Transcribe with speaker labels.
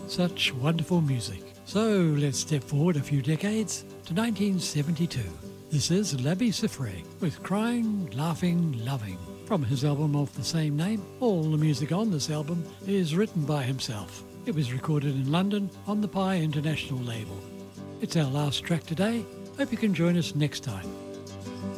Speaker 1: Such wonderful music. So let's step forward a few decades to 1972. This is Labi Siffre with Crying, Laughing, Loving from his album of the same name. All the music on this album is written by himself. It was recorded in London on the Pi International label. It's our last track today. Hope you can join us next time.